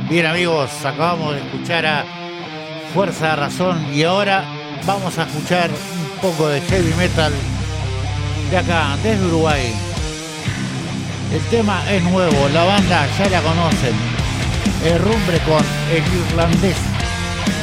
Bien amigos, acabamos de escuchar a Fuerza de Razón y ahora vamos a escuchar un poco de heavy metal de acá, desde Uruguay. El tema es nuevo, la banda ya la conocen, Herrumbre con El Irlandés.